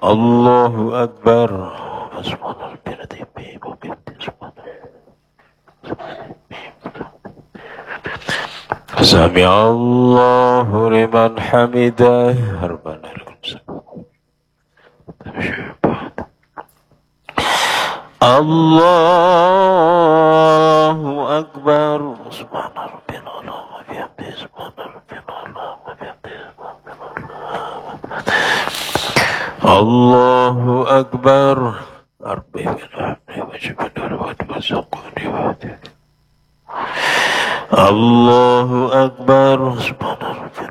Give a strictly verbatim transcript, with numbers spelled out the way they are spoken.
Allahu Akbar. Sami Allahu liman hamidah. Rabbana Allahu Akbar. Subhana rabbiyal a'la wa bihamdihi subhana rabbiyal a'la wa bihamdihi. Allahu Akbar. Arbi bil hamdi wa shukran wa tawassukuni wa Allahu Akbar. Subhana rabbiyal